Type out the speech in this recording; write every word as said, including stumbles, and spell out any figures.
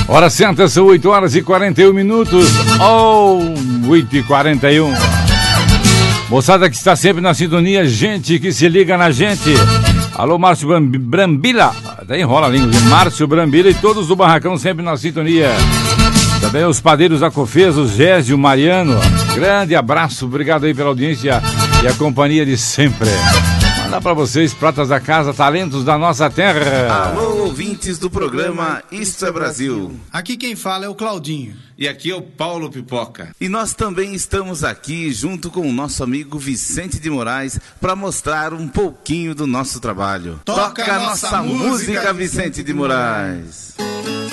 Hora certa, são oito horas e quarenta e um minutos. Ou oh, oito e quarenta e um. Moçada que está sempre na sintonia, gente que se liga na gente. Alô, Márcio Brambila. Até enrola a língua. Márcio Brambila e todos do Barracão sempre na sintonia. Também os padeiros da Cofesa, o Gésio, o Mariano. Grande abraço, obrigado aí pela audiência e a companhia de sempre. Mandar pra vocês, pratas da casa, talentos da nossa terra. Alô, ouvintes do programa Isto é Brasil. Aqui quem fala é o Claudinho. E aqui é o Paulo Pipoca. E nós também estamos aqui junto com o nosso amigo Vicente de Moraes para mostrar um pouquinho do nosso trabalho. Toca, Toca a nossa, nossa música, música, Vicente de Moraes.